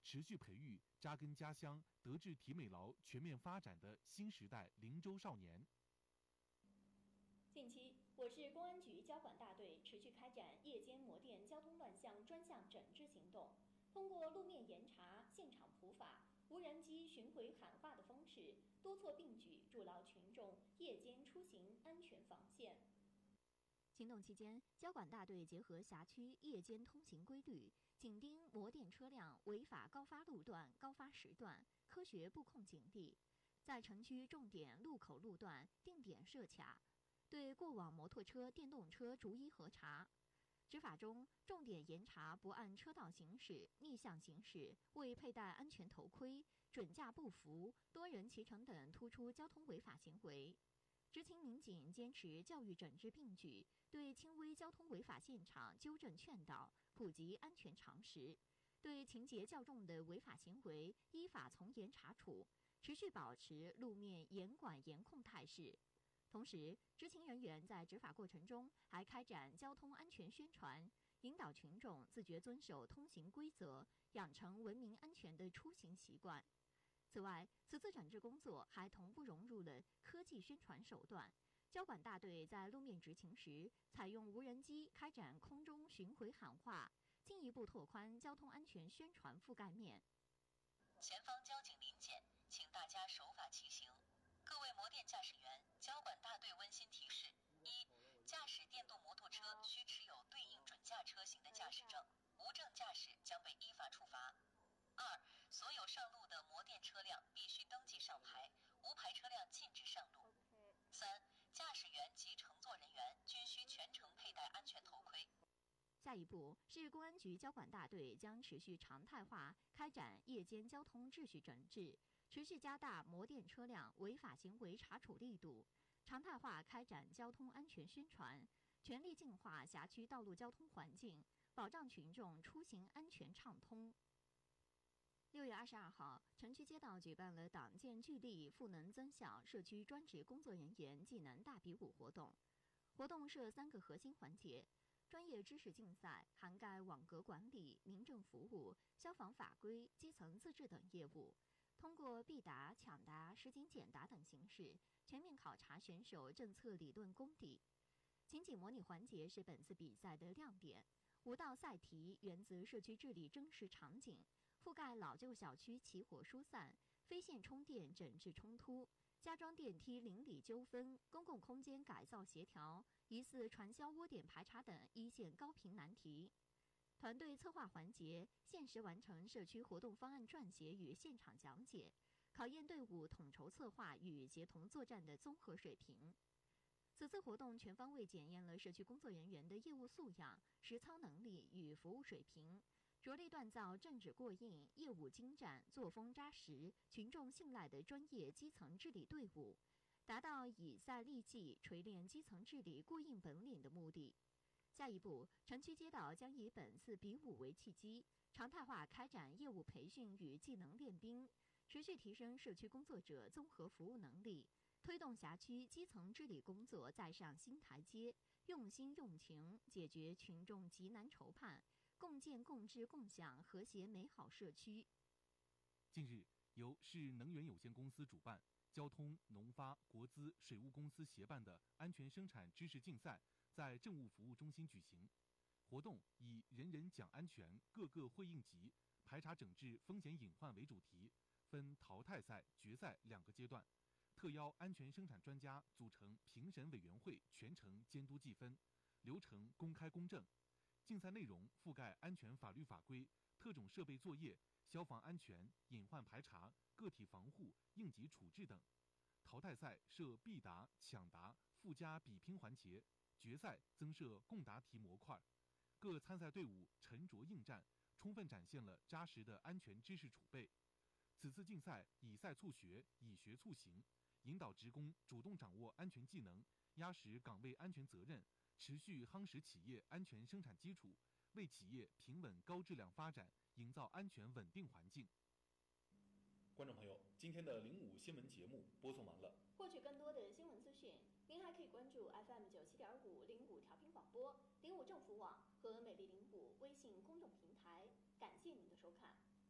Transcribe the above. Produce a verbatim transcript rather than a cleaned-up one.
持续培育扎根家乡、德智体美劳全面发展的新时代灵州少年。 近期，我市公安局交管大队持续开展夜间摩电交通乱象专项整治行动，通过路面严查、现场普法、无人机巡回喊话的方式，多措并举，筑牢群众夜间出行安全防线。 行动期间，交管大队结合辖区夜间通行规律，紧盯摩电车辆违法高发路段、高发时段，科学布控警力，在城区重点路口路段定点设卡，对过往摩托车、电动车逐一核查。执法中，重点严查不按车道行驶、逆向行驶、未佩戴安全头盔、准驾不符、多人骑乘等突出交通违法行为。执勤民警坚持教育整治并举，对轻微交通违法现场纠正劝导，普及安全常识；对情节较重的违法行为依法从严查处，持续保持路面严管严控态势。同时，执勤人员在执法过程中还开展交通安全宣传，引导群众自觉遵守通行规则，养成文明安全的出行习惯。此外，此次整治工作还同步融入了科技宣传手段。交管大队在路面执勤时，采用无人机开展空中巡回喊话，进一步拓宽交通安全宣传覆盖面。 前方交警临检，请大家守法骑行。各位摩电驾驶员，交管大队温馨提示：一、驾驶电动摩托车需持有对应准驾车型的驾驶证，无证驾驶将被依法处罚。二、所有上路的摩电车辆必须登记上牌，无牌车辆禁止上路。三、驾驶员及乘坐人员均需全程佩戴安全头盔。 下一步，市公安局交管大队将持续常态化开展夜间交通秩序整治，持续加大摩电车辆违法行为查处力度，常态化开展交通安全宣传，全力净化辖区道路交通环境，保障群众出行安全畅通。六月二十二号，城区街道举办了党建聚力、赋能增效社区专职工作人员技能大比武活动。活动设三个核心环节：专业知识竞赛，涵盖网格管理、民政服务、消防法规、基层自治等业务。通过必答、抢答、实景简答等形式，全面考察选手政策理论功底。情景模拟环节是本次比赛的亮点，五道赛题源自社区治理真实场景，覆盖老旧小区起火疏散、非线充电整治冲突、加装电梯邻里纠纷、公共空间改造协调、疑似传销窝点排查等一线高频难题。团队策划环节限时完成社区活动方案撰写与现场讲解，考验队伍统筹策划与协同作战的综合水平。此次活动全方位检验了社区工作人员的业务素养、实操能力与服务水平，着力锻造政治过硬、业务精湛、作风扎实、群众信赖的专业基层治理队伍，达到以赛立绩、锤炼基层治理过硬本领的目的。下一步，城区街道将以本次比武为契机，常态化开展业务培训与技能练兵，持续提升社区工作者综合服务能力，推动辖区基层治理工作再上新台阶，用心用情解决群众急难愁盼，共建共治共享和谐美好社区。 近日，由市能源有限公司主办、交通、农发、国资、水务公司协办的安全生产知识竞赛在政务服务中心举行。活动以人人讲安全，个个会应急，排查整治风险隐患为主题，分淘汰赛、决赛两个阶段，特邀安全生产专家组成评审委员会，全程监督计分，流程公开公正。竞赛内容覆盖安全法律法规、特种设备作业、消防安全、隐患排查、个体防护、应急处置等。淘汰赛设必答、抢答、附加比拼环节，决赛增设共答题模块。各参赛队伍沉着应战，充分展现了扎实的安全知识储备。此次竞赛以赛促学，以学促行，引导职工主动掌握安全技能，压实岗位安全责任，持续夯实企业安全生产基础，为企业平稳高质量发展营造安全稳定环境。 观众朋友，今天的零五新闻节目播送完了。 获取更多的新闻资讯，您还可以关注 F M 九七点五零五调频广播、零五政府网和美丽零五微信公众平台。感谢您的收看。